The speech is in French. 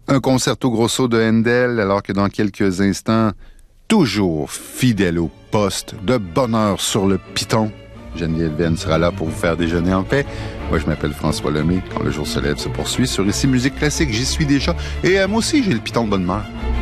Un concerto grosso de Handel, alors que dans quelques instants, toujours fidèle au poste, de bonne heure sur le piton, Geneviève Venn sera là pour vous faire déjeuner en paix. Moi, je m'appelle François Lemay. Quand le jour se lève, se poursuit sur Ici Musique Classique. J'y suis déjà. Et moi aussi, j'ai le piton de bonne humeur.